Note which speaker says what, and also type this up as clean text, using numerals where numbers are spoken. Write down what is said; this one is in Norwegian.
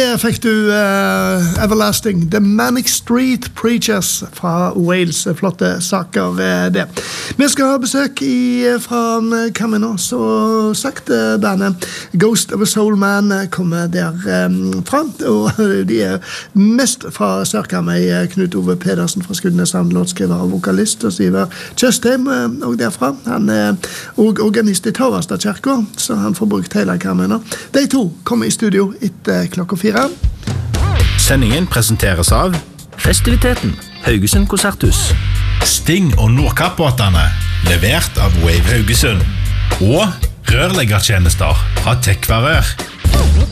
Speaker 1: det fikk du Everlasting, The Manic Street Preachers fra Wales, flotte saker det. Vi skal ha besøk fra Camino, så sagt bandet Ghost of a Soul Man kommer der fra, og de mest fra Sørkamøy, Knut Ove Pedersen fra Skudeneshavn, låtskriver og vokalist, og Siver Tjøstheim, og derfra. Han og organist i Tavastad kirke, så han får brukt hele Camino. De to kommer i studio etter klokka 4.
Speaker 2: Sendingen presenteres av
Speaker 3: Festiviteten, Haugesund Konserthus,
Speaker 4: Sting og Nordkappbåtene, levert av Wave Haugesund, og rørleggertjenester fra Tekvarør.